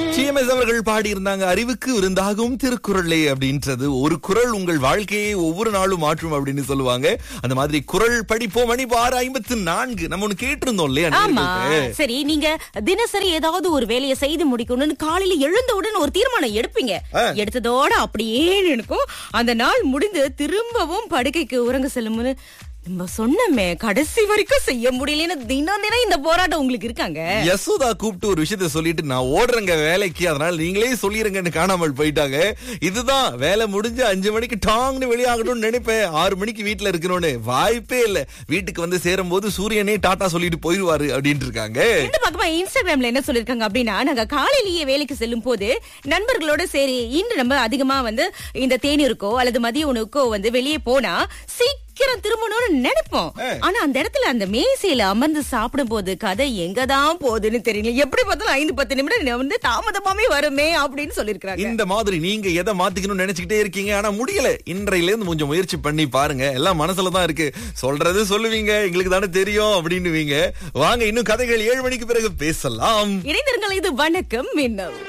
TMS அவர்கள் பாடி இருந்தாங்க அறிவுக்கு விருந்தாகும் திருக்குறளே அப்படின்றது. ஒரு குறள் உங்கள் வாழ்க்கையை ஒவ்வொரு நாளும் மாற்றும் அப்படின்னு சொல்லுவாங்க. அந்த மாதிரி குறள் படிப்போம். மணி 6:54 நம்ம ஒண்ணு கேட்டிருந்தோம் இல்லையா? ஆமா, சரி, நீங்க தினசரி ஏதாவது ஒரு வேலையை செய்து முடிக்கணும்னு காலையில எழுந்தவுடன் ஒரு தீர்மானம் எடுப்பீங்க. எடுத்ததோட அப்படியே இருக்கும். அந்த நாள் முடிந்து திரும்பவும் படுக்கைக்கு உறங்க செல்லும்னு நம்ம சொன்னமே, கடைசி வரைக்கும் செய்ய முடியலன்னு தினம் இந்த போராட்டம் உங்களுக்கு இருக்காங்க. யசோதா கூப்பிட்டு ஒரு விஷயத்த சொல்லிட்டு நான் ஓடுறேங்க வேலைக்கு, அதனால நீங்களே சொல்லிருங்கன்னு காணாமல் போயிட்டாங்க. இதுதான் வேலை முடிஞ்சு 5 மணிக்கு டாங்னு வெளியாகணும்னு நினைப்பேன். 6 மணிக்கு வீட்டுல இருக்கணும்னு வாய்ப்பே இல்ல. வீட்டுக்கு வந்து சேரும் போது சூரியனே டாட்டா சொல்லிட்டு போயிருவாரு அப்படின்னு இருக்காங்க. இந்த பக்கமா இன்ஸ்டாகிராம்ல என்ன சொல்லிருக்காங்க அப்படின்னா, நாங்க காலையிலேயே வேலைக்கு செல்லும் போது நண்பர்களோட சரி இன்று நம்ம அதிகமா இந்த தேநீருக்கோ அல்லது மதிய உணவுக்கோ வெளியே போனா சீக்கிரம் திரும்பணும்னு நினைப்போம். ஆனா அந்த இடத்துல அந்த மேசையில அமர்ந்து சாப்பிடும் போது கதை எங்கதான் போகுதுன்னு தெரியல. எப்படி பார்த்தாலும் 5-10 நிமிடம் தாமதமாவே வருமே அப்படின்னு சொல்லிருக்காங்க. இந்த மாதிரி நீங்க எதை மாத்திக்கணும்னு நினைச்சுக்கிட்டே இருக்கீங்க, ஆனா முடியல. இன்றையில இருந்து கொஞ்சம் முயற்சி பண்ணி பாருங்க. எல்லாம் மனசுலதான் இருக்கு. சொல்றது சொல்லுவீங்க, எங்களுக்கு தானே தெரியும் அப்படின்னுவீங்க. வாங்க இன்னும் கதைகள் 7 மணிக்கு பிறகு பேசலாம். இணைந்திருங்கள். இது வணக்கம் மின்னல்.